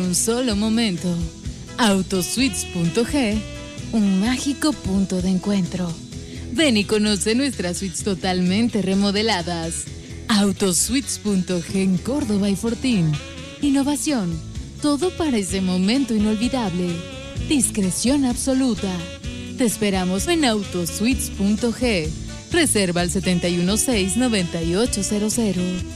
un solo momento. Autosuites.g, un mágico punto de encuentro. Ven y conoce nuestras suites totalmente remodeladas. Autosuites.g en Córdoba y Fortín. Innovación, todo para ese momento inolvidable. Discreción absoluta. Te esperamos en Autosuites.g. Reserva al 716-9800.